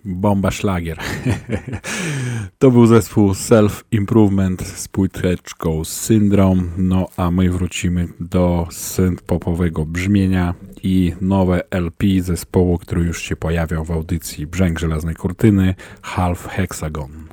bomba szlagier. To był zespół Self Improvement z płyteczką Syndrome, no a my wrócimy do synth-popowego brzmienia i nowe LP zespołu, który już się pojawiał w audycji Brzęk Żelaznej Kurtyny, Half Hexagon.